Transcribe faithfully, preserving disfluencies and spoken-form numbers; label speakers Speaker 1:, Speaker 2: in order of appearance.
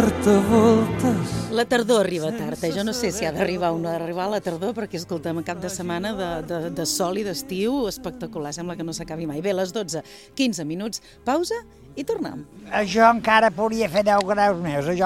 Speaker 1: donar-te voltes.
Speaker 2: La tardor arriba tard, eh? Jo no sé si ha d'arribar o no ha d'arribar la tardor, perquè escolta'm, cap de setmana de, de, de sol i d'estiu espectacular, sembla que no s'acabi mai. Bé, les dotze, quinze minuts, pausa i tornem.
Speaker 3: Això encara podria fer deu graus més, això